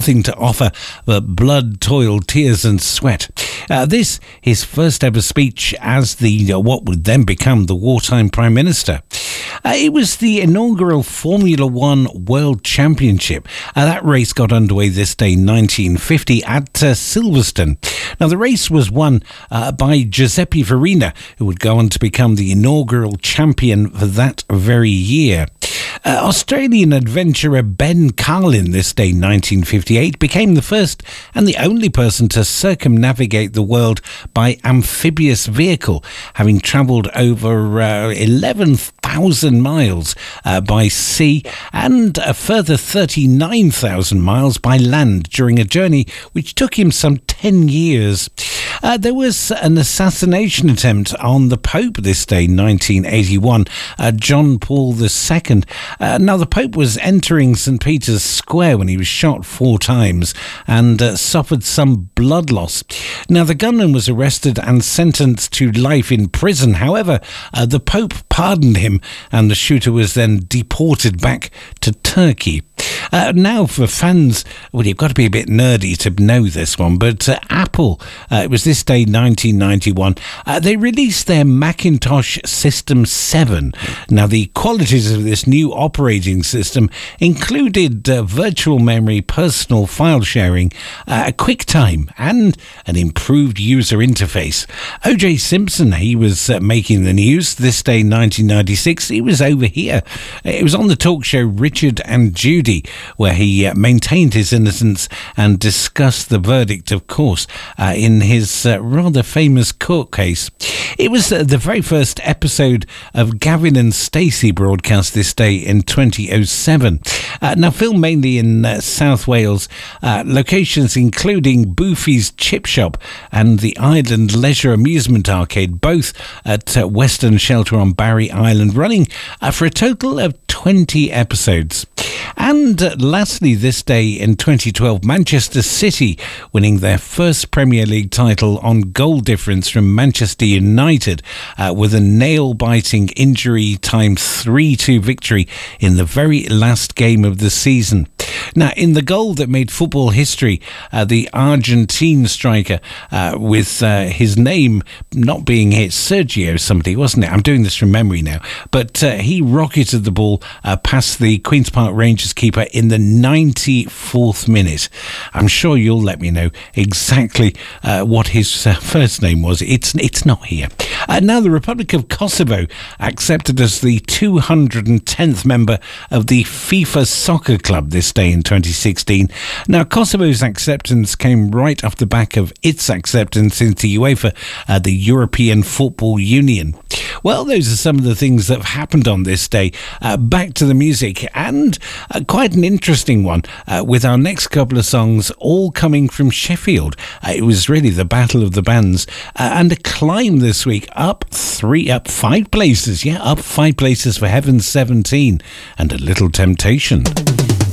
nothing to offer but blood, toil, tears and sweat. This, his first ever speech as the what would then become the wartime Prime Minister. It was the inaugural Formula One World Championship. That race got underway this day, 1950, at Silverstone. Now, the race was won by Giuseppe Farina, who would go on to become the inaugural champion for that very year. Australian adventurer Ben Carlin, this day 1958, became the first and the only person to circumnavigate the world by amphibious vehicle, having travelled over 11,000 miles by sea and a further 39,000 miles by land during a journey which took him some 10 years. There was an assassination attempt on the Pope this day, 1981, John Paul II. Now, the Pope was entering St. Peter's Square when he was shot 4 times and suffered some blood loss. Now, the gunman was arrested and sentenced to life in prison. However, the Pope pardoned him and the shooter was then deported back to Turkey. Now, for fans, well, you've got to be a bit nerdy to know this one, but Apple, it was this day, 1991, they released their Macintosh System 7. Now, the qualities of this new operating system included virtual memory, personal file sharing, QuickTime, and an improved user interface. O.J. Simpson, he was making the news this day, 1996. He was over here. It was on the talk show Richard and Judy, where he maintained his innocence and discussed the verdict, of course, in his rather famous court case. It was the very first episode of Gavin and Stacey, broadcast this day in 2007. Now, filmed mainly in South Wales, locations including Boofy's Chip Shop and the Island Leisure Amusement Arcade, both at Western Shelter on Barry Island, running for a total of 20 episodes. And lastly, this day in 2012, Manchester City winning their first Premier League title on goal difference from Manchester United with a nail-biting injury time 3-2 victory in the very last game of the season. Now, in the goal that made football history, the Argentine striker with his name not being hit, Sergio somebody, wasn't it? I'm doing this from memory now. But he rocketed the ball past the Queen's Park Rangers keeper in the 94th minute. I'm sure you'll let me know exactly what his first name was. It's not here. Now, the Republic of Kosovo accepted as the 210th member of the FIFA Soccer Club this day in 2016. Now, Kosovo's acceptance came right off the back of its acceptance into UEFA, the European Football Union. Well, those are some of the things that have happened on this day. Back to the music, and quite an interesting one with our next couple of songs all coming from Sheffield. It was really the battle of the bands, and a climb this week up 5 places. Yeah, up 5 places for Heaven 17 and A Little Temptation.